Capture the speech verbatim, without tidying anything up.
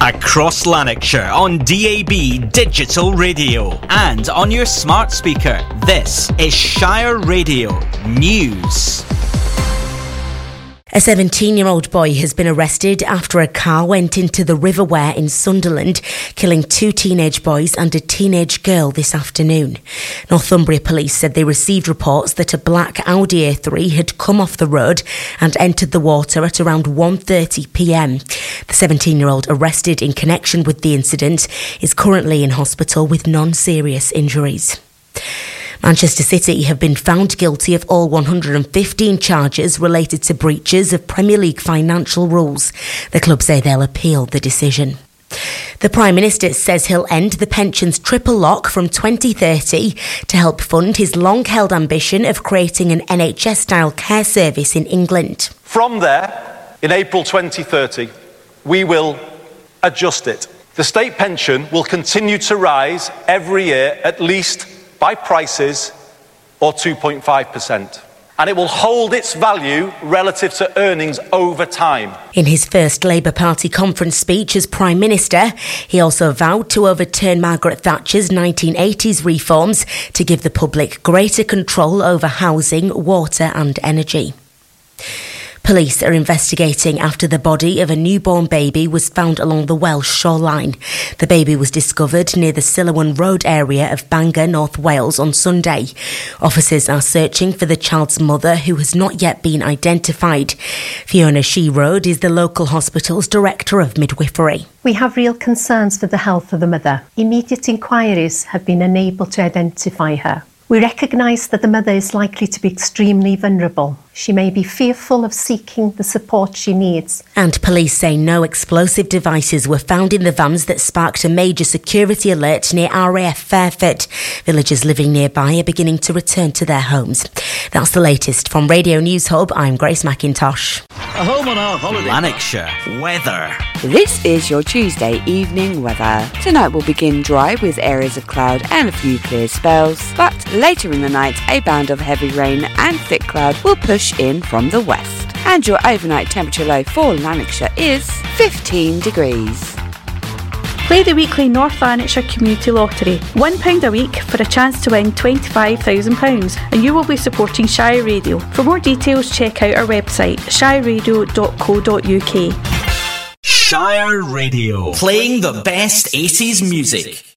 Across Lanarkshire on D A B Digital Radio and on your smart speaker. This is Shire Radio News. A seventeen-year-old boy has been arrested after a car went into the River Wear in Sunderland, killing two teenage boys and a teenage girl this afternoon. Northumbria police said they received reports that a black Audi A three had come off the road and entered the water at around one thirty p m. The seventeen-year-old, arrested in connection with the incident, is currently in hospital with non-serious injuries. Manchester City have been found guilty of all one hundred fifteen charges related to breaches of Premier League financial rules. The club say they'll appeal the decision. The Prime Minister says he'll end the pensions triple lock from twenty thirty to help fund his long-held ambition of creating an N H S-style care service in England. From there, in April twenty thirty, we will adjust it. The state pension will continue to rise every year, at least by prices or two point five percent. And it will hold its value relative to earnings over time. In his first Labour Party conference speech as Prime Minister, he also vowed to overturn Margaret Thatcher's nineteen eighties reforms to give the public greater control over housing, water and energy. Police are investigating after the body of a newborn baby was found along the Welsh shoreline. The baby was discovered near the Sillawan Road area of Bangor, North Wales on Sunday. Officers are searching for the child's mother, who has not yet been identified. Fiona Shearode is the local hospital's Director of Midwifery. We have real concerns for the health of the mother. Immediate inquiries have been unable to identify her. We recognise that the mother is likely to be extremely vulnerable. She may be fearful of seeking the support she needs. And police say no explosive devices were found in the vans that sparked a major security alert near R A F Fairford. Villagers living nearby are beginning to return to their homes. That's the latest from Radio News Hub. I'm Grace McIntosh. A home on our holiday. Lanarkshire weather. This is your Tuesday evening weather. Tonight will begin dry with areas of cloud and a few clear spells, but later in the night a band of heavy rain and thick cloud will push in from the west. And your overnight temperature low for Lanarkshire is fifteen degrees. Play the weekly North Lanarkshire Community Lottery. one pound a week for a chance to win twenty-five thousand pounds, and you will be supporting Shire Radio. For more details, check out our website, shire radio dot co dot uk. Shire Radio, playing the best eighties music.